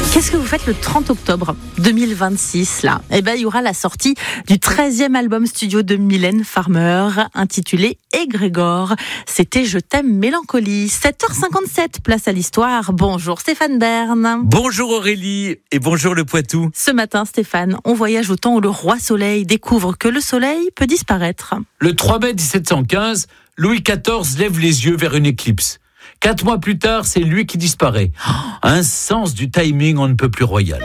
Qu'est-ce que vous faites le 30 octobre 2026 là ? Eh ben, il y aura la sortie du 13e album studio de Mylène Farmer, intitulé Égrégore. C'était Je t'aime mélancolie. 7h57, place à l'histoire. Bonjour Stéphane Bern. Bonjour Aurélie et bonjour le Poitou. Ce matin, Stéphane, on voyage au temps où le roi Soleil découvre que le soleil peut disparaître. Le 3 mai 1715, Louis XIV lève les yeux vers une éclipse. 4 mois plus tard, c'est lui qui disparaît. Un sens du timing on ne peut plus royal.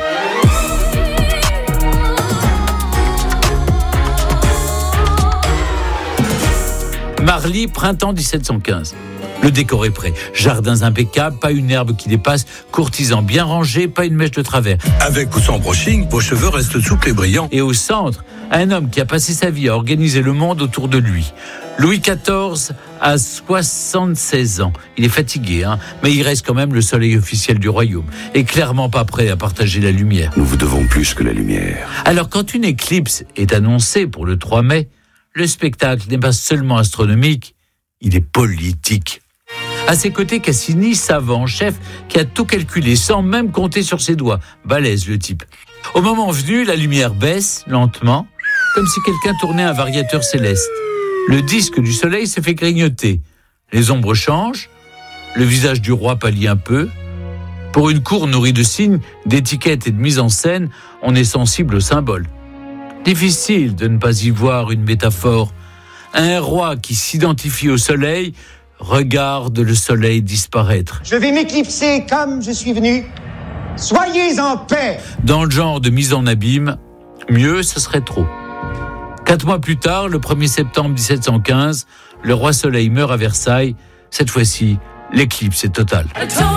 Marly, printemps 1715. Le décor est prêt. Jardins impeccables, pas une herbe qui dépasse, courtisans bien rangés, pas une mèche de travers. Avec ou sans brushing, vos cheveux restent souples et brillants. Et au centre, un homme qui a passé sa vie à organiser le monde autour de lui. Louis XIV a 76 ans. Il est fatigué, mais il reste quand même le soleil officiel du royaume. Et clairement pas prêt à partager la lumière. Nous vous devons plus que la lumière. Alors quand une éclipse est annoncée pour le 3 mai, le spectacle n'est pas seulement astronomique, il est politique. À ses côtés, Cassini, savant, chef, qui a tout calculé sans même compter sur ses doigts. Balèze le type. Au moment venu, la lumière baisse lentement, comme si quelqu'un tournait un variateur céleste. Le disque du soleil se fait grignoter. Les ombres changent, le visage du roi pâlit un peu. Pour une cour nourrie de signes, d'étiquettes et de mise en scène, on est sensible aux symboles. Difficile de ne pas y voir une métaphore. Un roi qui s'identifie au soleil regarde le soleil disparaître. Je vais m'éclipser comme je suis venu. Soyez en paix. Dans le genre de mise en abîme, mieux ce serait trop. 4 mois plus tard, le 1er septembre 1715, le roi Soleil meurt à Versailles. Cette fois-ci, l'éclipse est totale.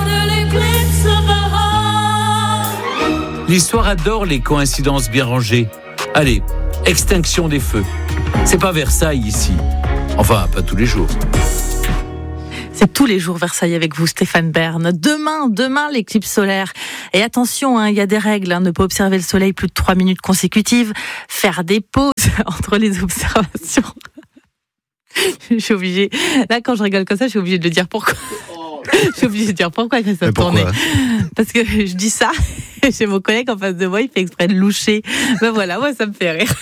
L'histoire adore les coïncidences bien rangées. Allez, extinction des feux. C'est pas Versailles ici. Enfin, pas tous les jours. C'est tous les jours Versailles avec vous, Stéphane Bern. Demain, l'éclipse solaire. Et attention, il y a des règles. Ne pas observer le soleil plus de 3 minutes consécutives. Faire des pauses entre les observations. Je suis obligée. Là, quand je rigole comme ça, je suis obligée de dire pourquoi. Je suis obligée de dire pourquoi Christophe Tourné. Parce que je dis ça, et j'ai mon collègue en face de moi, il fait exprès de loucher. Ben voilà, moi, ça me fait rire.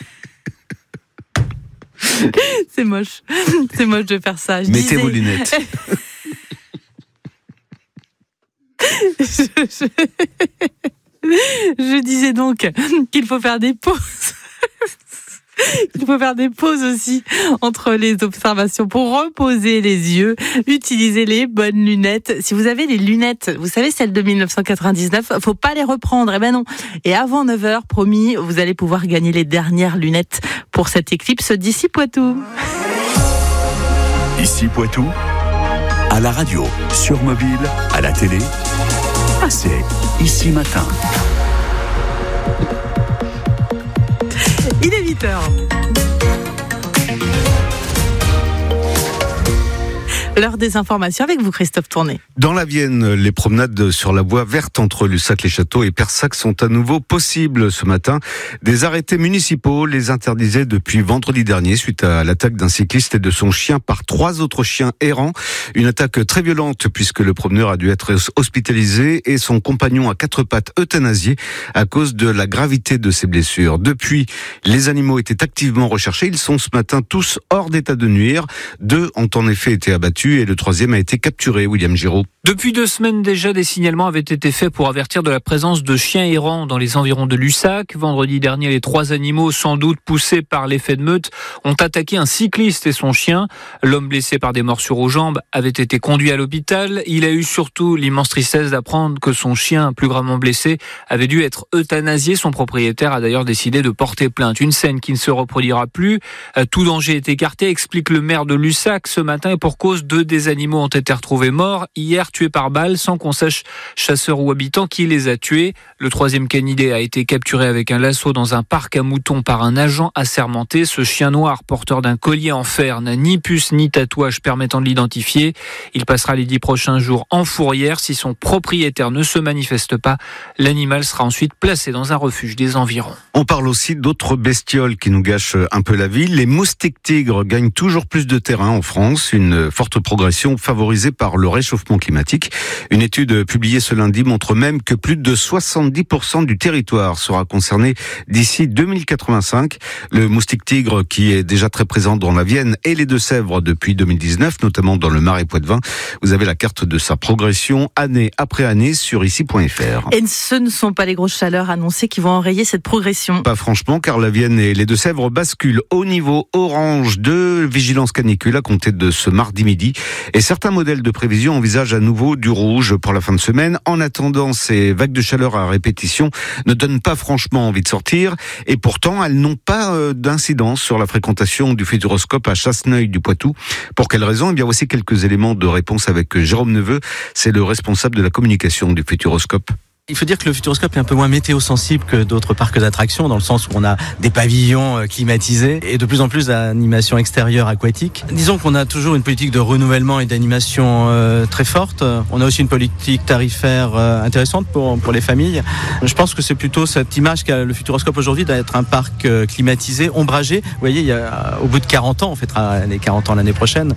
C'est moche de faire ça. Mettez vos lunettes. Je disais donc qu'il faut faire des pauses. Il faut faire des pauses aussi entre les observations pour reposer les yeux, utiliser les bonnes lunettes. Si vous avez les lunettes, vous savez celles de 1999, faut pas les reprendre. Eh ben non. Et avant 9h, promis, vous allez pouvoir gagner les dernières lunettes pour cette éclipse d'ici Poitou. Ici Poitou, à la radio, sur mobile, à la télé, c'est Ici Matin. Il est 8h. L'heure des informations avec vous, Christophe Tourné. Dans la Vienne, les promenades sur la voie verte entre Lussac-les-Châteaux et Persac sont à nouveau possibles ce matin. Des arrêtés municipaux les interdisaient depuis vendredi dernier suite à l'attaque d'un cycliste et de son chien par 3 autres chiens errants. Une attaque très violente puisque le promeneur a dû être hospitalisé et son compagnon à 4 pattes euthanasié à cause de la gravité de ses blessures. Depuis, les animaux étaient activement recherchés. Ils sont ce matin tous hors d'état de nuire. 2 ont en effet été abattus et le 3e a été capturé, William Giraud. Depuis 2 semaines déjà, des signalements avaient été faits pour avertir de la présence de chiens errants dans les environs de Lussac. Vendredi dernier, les 3 animaux, sans doute poussés par l'effet de meute, ont attaqué un cycliste et son chien. L'homme blessé par des morsures aux jambes avait été conduit à l'hôpital. Il a eu surtout l'immense tristesse d'apprendre que son chien, plus gravement blessé, avait dû être euthanasié. Son propriétaire a d'ailleurs décidé de porter plainte. Une scène qui ne se reproduira plus. Tout danger est écarté, explique le maire de Lussac ce matin, et pour cause, 2 des animaux ont été retrouvés morts hier, tués par balle, sans qu'on sache, chasseurs ou habitants, qui les a tués. Le 3e canidé a été capturé avec un lasso dans un parc à moutons par un agent assermenté. Ce chien noir, porteur d'un collier en fer, n'a ni puce ni tatouage permettant de l'identifier. Il passera les 10 prochains jours en fourrière. Si son propriétaire ne se manifeste pas, l'animal sera ensuite placé dans un refuge des environs. On parle aussi d'autres bestioles qui nous gâchent un peu la vie. Les moustiques tigres gagnent toujours plus de terrain en France. Une forte progression favorisée par le réchauffement climatique. Une étude publiée ce lundi montre même que plus de 70% du territoire sera concerné d'ici 2085. Le moustique tigre, qui est déjà très présent dans la Vienne et les Deux-Sèvres depuis 2019, notamment dans le Marais Poitevin. Vous avez la carte de sa progression année après année sur ici.fr. Et ce ne sont pas les grosses chaleurs annoncées qui vont enrayer cette progression. Pas franchement, car la Vienne et les Deux-Sèvres basculent au niveau orange de vigilance canicule à compter de ce mardi midi. Et certains modèles de prévision envisagent à nouveau du rouge pour la fin de semaine. En attendant, ces vagues de chaleur à répétition ne donnent pas franchement envie de sortir. Et pourtant, elles n'ont pas d'incidence sur la fréquentation du Futuroscope à Chasseneuil du Poitou. Pour quelle raison ? Eh bien, voici quelques éléments de réponse avec Jérôme Neveu. C'est le responsable de la communication du Futuroscope. Il faut dire que le Futuroscope est un peu moins météo-sensible que d'autres parcs d'attractions, dans le sens où on a des pavillons climatisés et de plus en plus d'animation extérieure aquatique. Disons qu'on a toujours une politique de renouvellement et d'animation très forte. On a aussi une politique tarifaire intéressante pour les familles. Je pense que c'est plutôt cette image qu'a le Futuroscope aujourd'hui d'être un parc climatisé, ombragé. Vous voyez, au bout de 40 ans, on fêtera les 40 ans l'année prochaine,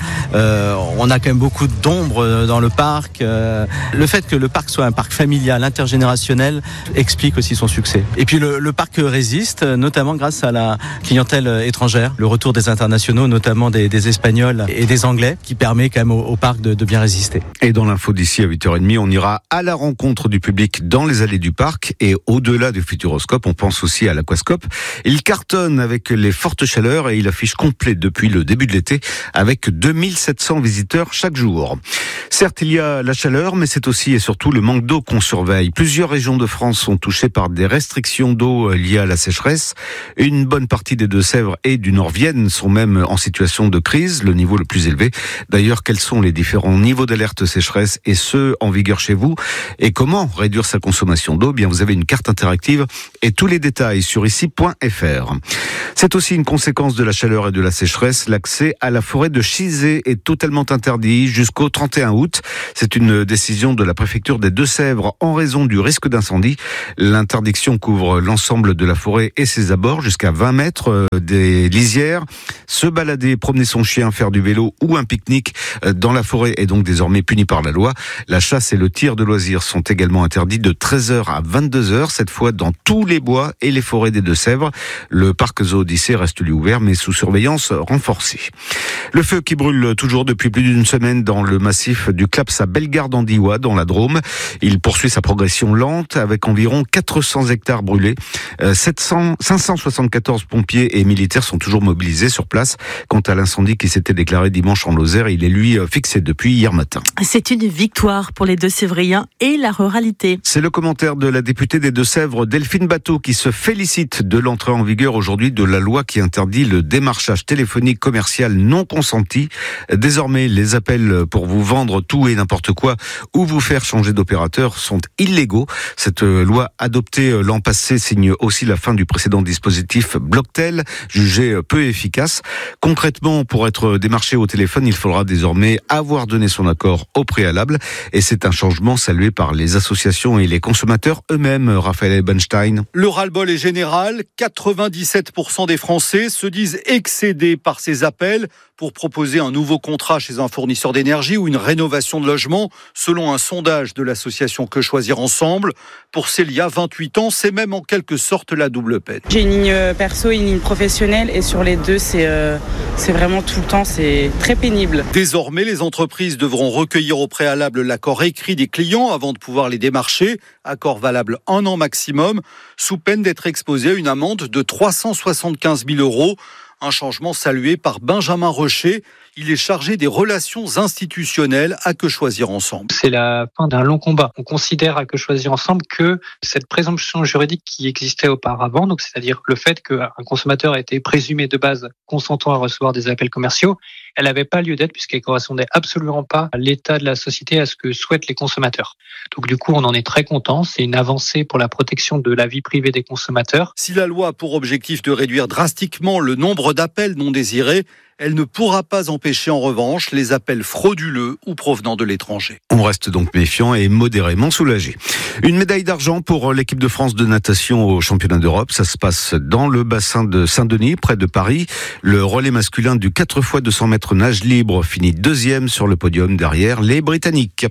on a quand même beaucoup d'ombre dans le parc. Le fait que le parc soit un parc familial, intergénérationnel, explique aussi son succès. Et puis le parc résiste, notamment grâce à la clientèle étrangère, le retour des internationaux, notamment des Espagnols et des Anglais, qui permet quand même au parc de bien résister. Et dans l'info d'ici à 8h30, on ira à la rencontre du public dans les allées du parc et au-delà du Futuroscope, on pense aussi à l'Aquascope. Il cartonne avec les fortes chaleurs et il affiche complet depuis le début de l'été avec 2700 visiteurs chaque jour. Certes, il y a la chaleur, mais c'est aussi et surtout le manque d'eau qu'on surveille. Plusieurs régions de France sont touchées par des restrictions d'eau liées à la sécheresse. Une bonne partie des Deux-Sèvres et du Nord-Vienne sont même en situation de crise, le niveau le plus élevé. D'ailleurs, quels sont les différents niveaux d'alerte sécheresse et ceux en vigueur chez vous? Et comment réduire sa consommation d'eau? Bien, vous avez une carte interactive et tous les détails sur ici.fr. C'est aussi une conséquence de la chaleur et de la sécheresse. L'accès à la forêt de Chizé est totalement interdit jusqu'au 31 août. C'est une décision de la préfecture des Deux-Sèvres en raison du risque d'incendie. L'interdiction couvre l'ensemble de la forêt et ses abords jusqu'à 20 mètres des lisières. Se balader, promener son chien, faire du vélo ou un pique-nique dans la forêt est donc désormais puni par la loi. La chasse et le tir de loisirs sont également interdits de 13h à 22h, cette fois dans tous les bois et les forêts des Deux-Sèvres. Le parc Zoo-Odyssée reste lui ouvert mais sous surveillance renforcée. Le feu qui brûle toujours depuis plus d'une semaine dans le massif du Claps à Bellegarde-en-Diois dans la Drôme. Il poursuit sa progression lente avec environ 400 hectares brûlés. 574 pompiers et militaires sont toujours mobilisés sur place. Quant à l'incendie qui s'était déclaré dimanche en Lozère, il est lui fixé depuis hier matin. C'est une victoire pour les Deux-Sévriens et la ruralité. C'est le commentaire de la députée des Deux-Sèvres, Delphine Bateau, qui se félicite de l'entrée en vigueur aujourd'hui de la loi qui interdit le démarchage téléphonique commercial non consenti. Désormais, les appels pour vous vendre tout et n'importe quoi ou vous faire changer d'opérateur sont illégaux. Cette loi adoptée l'an passé signe aussi la fin du précédent dispositif Blocktel, jugé peu efficace. Concrètement, pour être démarché au téléphone, il faudra désormais avoir donné son accord au préalable. Et c'est un changement salué par les associations et les consommateurs eux-mêmes. Raphaël Ebenstein. Le ras-le-bol est général. 97% des Français se disent excédés par ces appels pour proposer un nouveau contrat chez un fournisseur d'énergie ou une rénovation de logement, selon un sondage de l'association Que Choisir Ensemble. Pour Célia, 28 ans, c'est même en quelque sorte la double peine. J'ai une ligne perso et une ligne professionnelle et sur les deux, c'est vraiment tout le temps, c'est très pénible. Désormais, les entreprises devront recueillir au préalable l'accord écrit des clients avant de pouvoir les démarcher, accord valable 1 an maximum, sous peine d'être exposé à une amende de 375 000 €. Un changement salué par Benjamin Rocher. Il est chargé des relations institutionnelles à Que Choisir Ensemble. C'est la fin d'un long combat. On considère à Que Choisir Ensemble que cette présomption juridique qui existait auparavant, donc c'est-à-dire le fait qu'un consommateur a été présumé de base consentant à recevoir des appels commerciaux, elle n'avait pas lieu d'être puisqu'elle correspondait absolument pas à l'état de la société, à ce que souhaitent les consommateurs. Donc du coup, on en est très content. C'est une avancée pour la protection de la vie privée des consommateurs. Si la loi a pour objectif de réduire drastiquement le nombre d'appels non désirés. Elle ne pourra pas empêcher en revanche les appels frauduleux ou provenant de l'étranger. On reste donc méfiant et modérément soulagé. Une médaille d'argent pour l'équipe de France de natation au championnat d'Europe. Ça se passe dans le bassin de Saint-Denis, près de Paris. Le relais masculin du 4x200 mètres nage libre finit deuxième sur le podium derrière les Britanniques.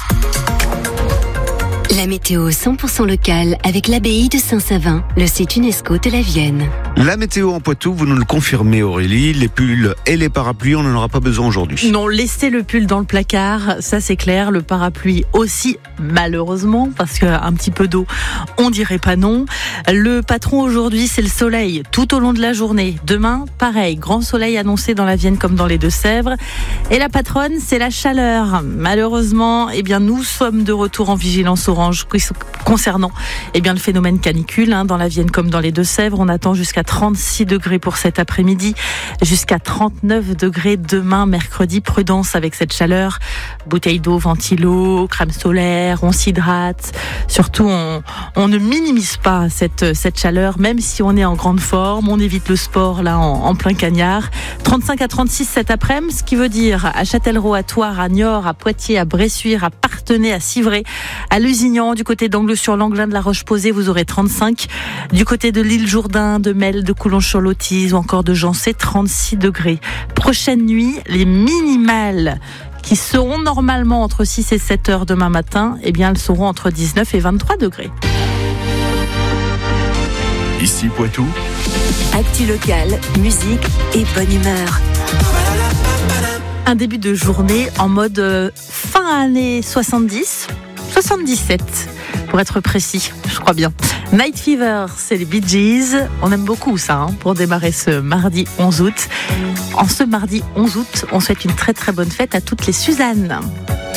La météo 100% locale avec l'abbaye de Saint-Savin, le site UNESCO de la Vienne. La météo en Poitou, vous nous le confirmez Aurélie, les pulls et les parapluies, on n'en aura pas besoin aujourd'hui. Non, laissez le pull dans le placard, ça c'est clair, le parapluie aussi, malheureusement, parce qu'un petit peu d'eau, on dirait pas non. Le patron aujourd'hui, c'est le soleil, tout au long de la journée. Demain, pareil, grand soleil annoncé dans la Vienne comme dans les Deux-Sèvres. Et la patronne, c'est la chaleur. Malheureusement, nous sommes de retour en vigilance orange concernant le phénomène canicule dans la Vienne comme dans les Deux-Sèvres. On attend jusqu'à 36 degrés pour cet après-midi, jusqu'à 39 degrés demain, mercredi. Prudence avec cette chaleur. Bouteille d'eau, ventilo, crème solaire, on s'hydrate. Surtout, on ne minimise pas cette chaleur, même si on est en grande forme. On évite le sport là en plein cagnard. 35 à 36 cet après-midi, ce qui veut dire à Châtellerault, à Thouars, à Niort, à Poitiers, à Bressuire, à Parthenay, à Civray, à Lusignan, du côté d'Angles-sur-Langlin, de la Roche-Posay, vous aurez 35. Du côté de l'île Jourdain, de Mel, de Coulon-sur-Lottise ou encore de Jancé, 36 degrés. Prochaine nuit, les minimales qui seront normalement entre 6 et 7 heures demain matin, elles seront entre 19 et 23 degrés. Ici Poitou. Actu locale, musique et bonne humeur. Un début de journée en mode fin années 70, 77 pour être précis, je crois bien. Night Fever, c'est les Bee Gees. On aime beaucoup ça pour démarrer ce mardi 11 août. En ce mardi 11 août, on souhaite une très très bonne fête à toutes les Suzannes.